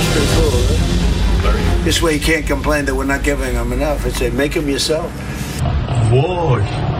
pretty cool, right? This way you can't complain that we're not giving them enough. I'd say make them yourself. Whoa.